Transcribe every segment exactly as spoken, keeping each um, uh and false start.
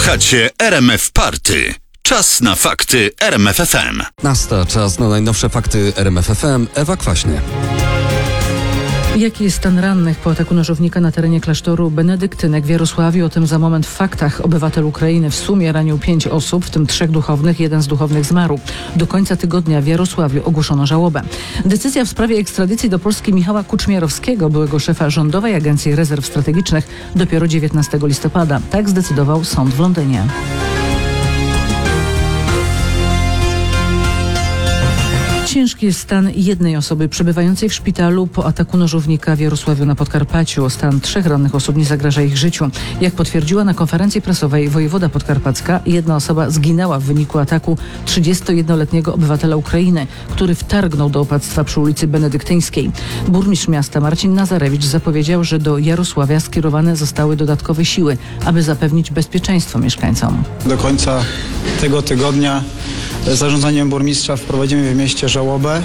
Słuchacie R M F Party. Czas na fakty R M F F M. Nasta czas na najnowsze fakty R M F F M. Ewa Kwaśnie. Jaki jest stan rannych po ataku nożownika na terenie klasztoru benedyktynek w Jarosławiu? O tym za moment w faktach. Obywatel Ukrainy w sumie ranił pięć osób, w tym trzech duchownych. Jeden z duchownych zmarł. Do końca tygodnia w Jarosławiu ogłoszono żałobę. Decyzja w sprawie ekstradycji do Polski Michała Kuczmiarowskiego, byłego szefa Rządowej Agencji Rezerw Strategicznych, dopiero dziewiętnastego listopada. Tak zdecydował sąd w Londynie. Ciężki jest stan jednej osoby przebywającej w szpitalu po ataku nożownika w Jarosławiu na Podkarpaciu. Stan trzech rannych osób nie zagraża ich życiu. Jak potwierdziła na konferencji prasowej wojewoda podkarpacka, jedna osoba zginęła w wyniku ataku trzydziestojednoletniego obywatela Ukrainy, który wtargnął do opactwa przy ulicy Benedyktyńskiej. Burmistrz miasta Marcin Nazarewicz zapowiedział, że do Jarosławia skierowane zostały dodatkowe siły, aby zapewnić bezpieczeństwo mieszkańcom. Do końca tego tygodnia zarządzeniem burmistrza wprowadzimy w mieście żałobę.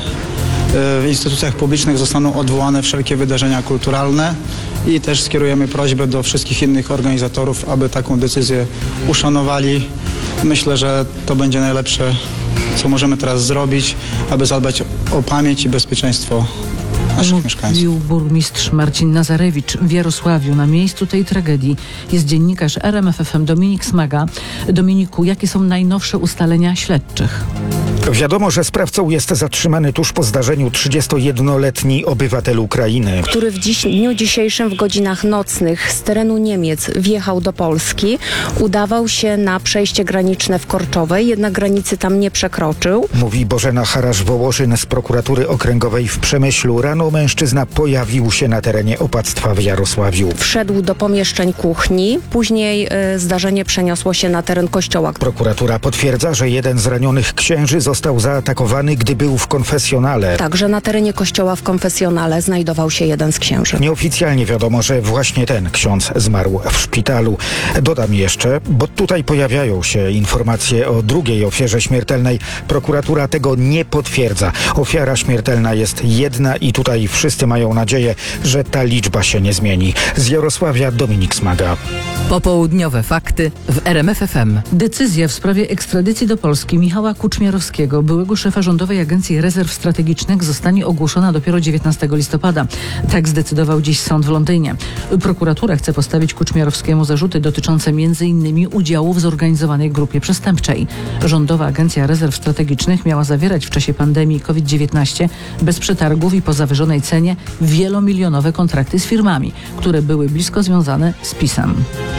W instytucjach publicznych zostaną odwołane wszelkie wydarzenia kulturalne i też skierujemy prośbę do wszystkich innych organizatorów, aby taką decyzję uszanowali. Myślę, że to będzie najlepsze, co możemy teraz zrobić, aby zadbać o pamięć i bezpieczeństwo naszych mieszkańców. Mówił burmistrz Marcin Nazarewicz. W Jarosławiu na miejscu tej tragedii jest dziennikarz R M F F M Dominik Smaga. Dominiku, jakie są najnowsze ustalenia śledczych? Wiadomo, że sprawcą jest zatrzymany tuż po zdarzeniu trzydziestojednoletni obywatel Ukrainy, który w dziś, dniu dzisiejszym w godzinach nocnych z terenu Niemiec wjechał do Polski. Udawał się na przejście graniczne w Korczowej, jednak granicy tam nie przekroczył. Mówi Bożena Harasz-Wołoszyn z prokuratury okręgowej w Przemyślu. Rano mężczyzna pojawił się na terenie opactwa w Jarosławiu. Wszedł do pomieszczeń kuchni, później y, zdarzenie przeniosło się na teren kościoła. Prokuratura potwierdza, że jeden z ranionych księży został zaatakowany, gdy był w konfesjonale. Także na terenie kościoła w konfesjonale znajdował się jeden z księży. Nieoficjalnie wiadomo, że właśnie ten ksiądz zmarł w szpitalu. Dodam jeszcze, bo tutaj pojawiają się informacje o drugiej ofierze śmiertelnej. Prokuratura tego nie potwierdza. Ofiara śmiertelna jest jedna i tutaj wszyscy mają nadzieję, że ta liczba się nie zmieni. Z Jarosławia Dominik Smaga. Popołudniowe fakty w R M F F M. Decyzja w sprawie ekstradycji do Polski Michała Kuczmiarowskiego, byłego szefa Rządowej Agencji Rezerw Strategicznych, zostanie ogłoszona dopiero dziewiętnastego listopada. Tak zdecydował dziś sąd w Londynie. Prokuratura chce postawić Kuczmiarowskiemu zarzuty dotyczące między innymi udziału w zorganizowanej grupie przestępczej. Rządowa Agencja Rezerw Strategicznych miała zawierać w czasie pandemii COVID dziewiętnaście bez przetargów i po zawyżonej cenie wielomilionowe kontrakty z firmami, które były blisko związane z PiS-em.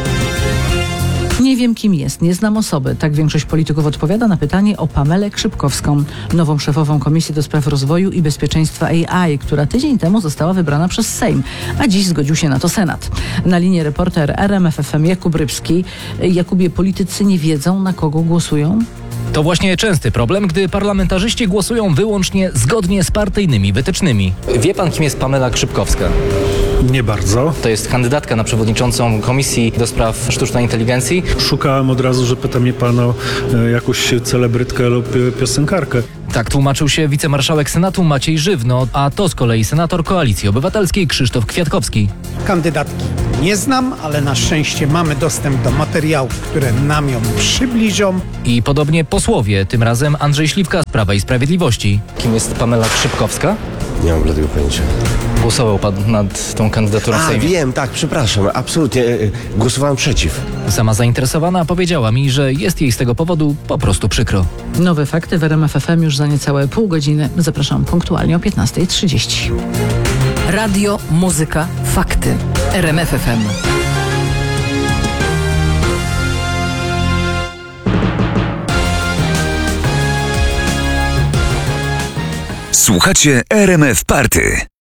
Nie wiem, kim jest, nie znam osoby. Tak większość polityków odpowiada na pytanie o Pamelę Krzypkowską, nową szefową Komisji do Spraw Rozwoju i Bezpieczeństwa A I, która tydzień temu została wybrana przez Sejm, a dziś zgodził się na to Senat. Na linii reporter R M F F M Jakub Rybski. Jakubie, politycy nie wiedzą, na kogo głosują? To właśnie częsty problem, gdy parlamentarzyści głosują wyłącznie zgodnie z partyjnymi wytycznymi. Wie pan, kim jest Pamela Krzypkowska? Nie bardzo. To jest kandydatka na przewodniczącą Komisji do Spraw Sztucznej Inteligencji. Szukałem od razu, że pyta mnie pan o e, jakąś celebrytkę lub piosenkarkę. Tak tłumaczył się wicemarszałek Senatu Maciej Żywno, a to z kolei senator Koalicji Obywatelskiej Krzysztof Kwiatkowski. Kandydatki nie znam, ale na szczęście mamy dostęp do materiałów, które nam ją przybliżą. I podobnie posłowie, tym razem Andrzej Śliwka z Prawa i Sprawiedliwości. Kim jest Pamela Krzypkowska? Nie mam bladego pojęcia. Głosował pan nad tą kandydaturą w A, Sejmie? wiem, tak, przepraszam, absolutnie. Głosowałem przeciw. Sama zainteresowana powiedziała mi, że jest jej z tego powodu po prostu przykro. Nowe fakty w R M F F M już za niecałe pół godziny. Zapraszam punktualnie o piętnasta trzydzieści. Radio, muzyka, fakty. R M F F M. Słuchacie R M F Party.